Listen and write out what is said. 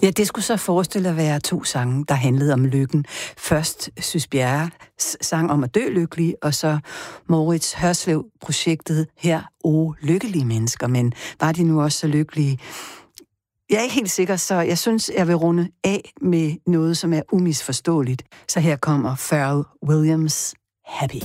Ja, det skulle så forestille at være 2 sange, der handlede om lykken. Først Sys Bjerre sang om at dø lykkelig, og så Moritz Hørslev-projektet her, lykkelige mennesker. Men var de nu også så lykkelige? Jeg er ikke helt sikker, så jeg synes, jeg vil runde af med noget, som er umisforståeligt. Så her kommer Pharrell Williams, Happy.